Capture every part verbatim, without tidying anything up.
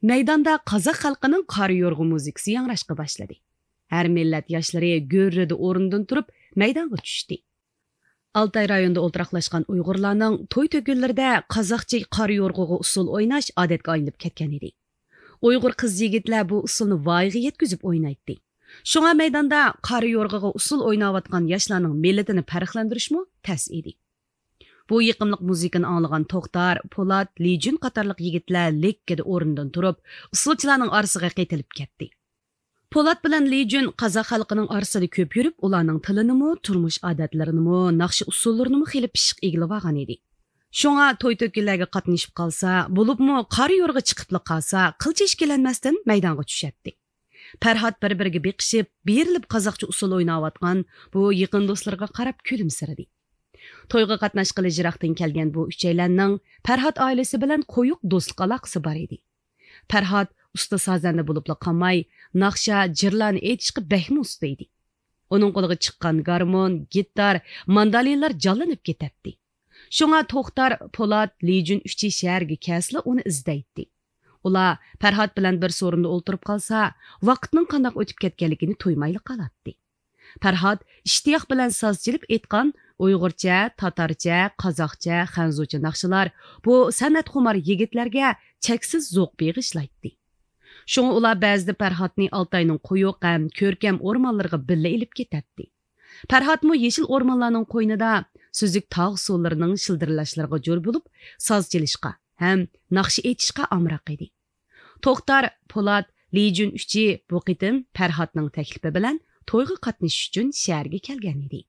Maydonda qozoq xalqining qora yo'rg'i muzikasi yangrashqa boshladi. Har millat yoshlari go'rrida o'rnidan turib maydonga tushdi. Altay rayonida o'ltiraqlashgan Uyg'urlarning to'y to'gillarida qozoqcha qora yo'rg'iga usul o'ynash odatga aylanib ketgan edi. Uyg'ur qiz yigitlar bu usulni voyaga yetkazib o'ynaydi. Shunga maydonda qora yo'rg'iga usul o'ynayotgan yoshlarning millatini farqlantirishmi tas edi. Bu yiqimliq muzikani anglagan To'xtar, Po'lat, Lijun qatorliq yigitlar lekkada o'rnidan turib, usulchilarning orasiga qaytilib ketdi. Po'lat bilan Lijun qozoq xalqining orasida ko'p yurib, ularning tilini, turmush odatlarini, naqshi usullarini xilib pishiq egilib olgan edi. Shunga to'y to'killarga qatnashib qolsa, bo'libmi qora yo'rg'a chiqibli qolsa, qilcha ishkelanmasdan maydonga tushadi. Farhod bir-biriga beqishib, berilib qozoqcha usul o'ynayotgan bu yaqin do'stlarga qarab kulimsiradi. To'yga qatnashqili jiroqdan kelgan bu uchaylarning Farhod oilasi bilan qo'yiq do'stlik aloqasi bor edi. Farhod usta sozanda bo'libla qolmay, naqsha, jirlarni aytishga bahmi usta edi. Uning qo'liga chiqqan garmon, gitar, mandolinlar jonlanib ketadi. Shunga To'xtar, Po'lat, Lijun uchi shaharga kelsa uni izlaydi. Ular Farhod bilan bir so'rinda o'ltirib qolsa, vaqtning qanday o'tib ketganligini to'ymayli qoladi. Farhod ishtiyoq bilan sozchilik aytgan Uyg'urcha, tatarcha, qozoqcha, xanzucha naqshlar bu san'at xumar yigitlarga cheksiz zo'q beg'ishlaydi. Shunga ular ba'zida Farhodni Altayning quyuq ham ko'rkam o'rmonlariga birga ilib ketadi. Farhodmi yeshil o'rmonlarning qo'ynida suzuk tog' suvlarining shildirlashlariga jo'r bo'lib, soz chalishga ham naqshi aytishga amroq edi. To'xtar, Po'lat, Lijun uchi bu qitim Farhodning taklifi bilan to'yga qatnashish uchun shaharga kelgan edi.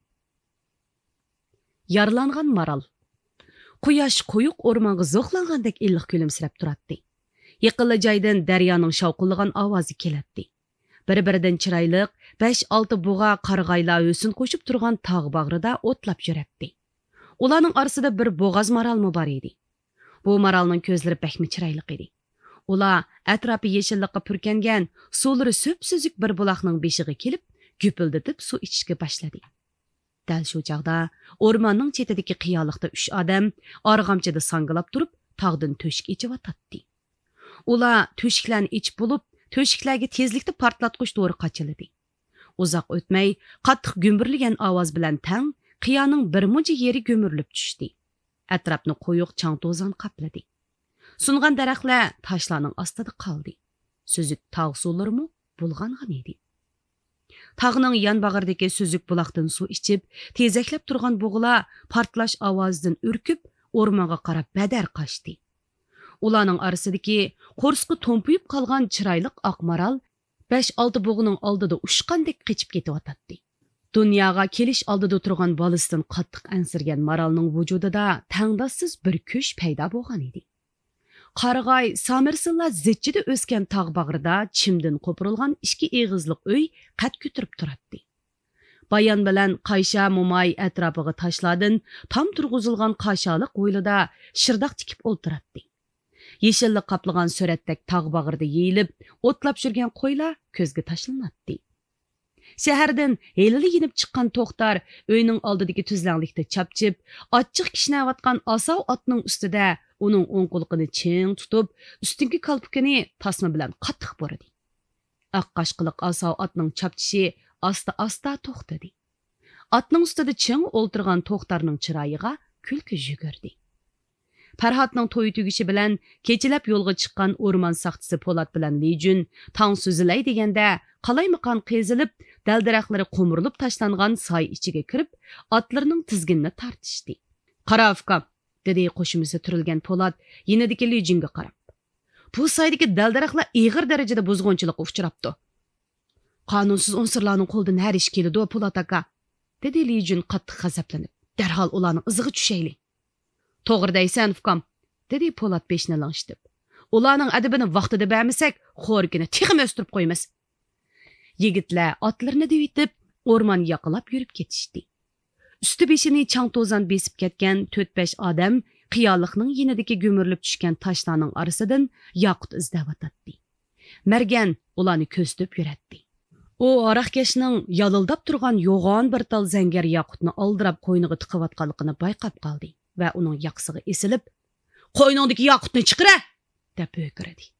Yaralangan maral. Quyosh quyuq o'rmonga zo'qlangandek illiq kulimsirab turadi. Yaqinli joydan daryoning shovqillagan ovozi keladi. Bir-biridan chiroyliq besh olti bug'a qarg'aylar o'sin qo'shib turgan tog' bag'rida o'tlab yuradi. Ularning orasida bir bo'g'az maralmi bor edi. Bu maralning ko'zlari bakmi chiroyli edi. Ular atrofi yeshillikqa purkangan, suvlari so'p-suzuk bir buloqning beshiga kelib, gupildatib suv ichishga boshladi. Dal shu chaqda o'rmonning chetidagi qiyolikda uch odam org'amchida sangilab turib, tog'dan to'shik ichib-o'tadi. Ular to'shiklarni ichib bo'lib, to'shiklarga tezlikda portlatqich to'ri qochildi. Uzoq o'tmay, qattiq gumburlagan ovoz bilan tang qiyoning bir muncha yeri gumurlib tushdi. Atrofni qo'yiq chang to'zon qapladi. Sungan daraxtlar toshlarning ostida qoldi. Suzuk tog' suvlarimi bulg'angan edi. Tağның yan bağırdaki süzük bulaqdan su içib, tezeklep turgan buğular partlaş avazdan ürküp, ormanga qarab bədər qaçdı. Ularning arasidagi qo'rsqi to'mpuyib qolgan chiroyli oqmaral besh olti buğuning oldida ushqandek qechib ketyotdi. Dunyoga kelish oldida turgan bolasidan qattiq ansirgan maralning vujudida tangdossiz bir kuch paydo bo'lgan edi. Qarg'ay samirsilla zechchida o'sgan tog' bag'rida chimdan qo'pirilgan ikki eg'izliq uy qad ko'tirib turadi. Bayon bilan Qaysha Mo'may atrofiga tashladin tam turg'izilgan qashaliq o'ylida shirdoq tikib o'ltiradi. Yeshillik qaplagan suratdak tog' bag'rida yeyilib, o'tlab yurgan qo'ylar ko'zga tashlanadi. Shahardan helili yinib chiqqan To'xtar uyning oldidagi tuzlanlikda chapchib, ochiq kishnayotgan asov otning ustida uning o'ng qo'lini ching tutib, ustingi kalpukini tasma bilan qattiq boradi. Oqqashqiliq asov otning chapchishi asta-asta to'xtadi. Otning ustida ching o'ltirgan To'xtarning chiroyiga kulki yugurdi. Farhodning to'y tugishi bilan kechalab yo'lga chiqqan o'rmon saqchisi Po'lat bilan Lijun tong suzilay deganda qalaymaqon qezilib, dal-daraxtlari qo'mirilib tashlangan soy ichiga kirib, otlarning tizginini tartishdi. "Qara afkam", dedi qo'shimisi turilgan Po'lat yenidagi Lijunga qarab. "Bu soydagi dal-daraxtlar ig'ir darajada buzg'unchilikqa uchrabdi. Qonunsiz unsurlarning qo'ldan har ish keladi, Po'lat aka", dedi Lijun qattiq g'azablanib. "Darhol ularning iziga tushaylik." "To'g'ri deysan, Fukam", dedi Po'lat beshni langshitib. "Ularning adabini vaqtida bermasak, xo'rikini texim o'stirib qo'yamiz." Yigitlar otlarini devitib, o'rmon yaqilab yurib ketishdi. Usti beshini chang to'zon besib ketgan to'rt besh odam qiyolikning yenidagi gumurlib tushgan toshlarning orasidan yoqut izlayotdi. Margan ularni ko'zlab yuradi. U aroqkashning yolildab turgan yo'g'on bir tal zangar yoqutni oldirab qo'yniga tiqayotganligini bayqab qoldi va uning yoqsig'i esilib, "Qo'yningdagi yoqutni chiqira!" deb o'kirdi.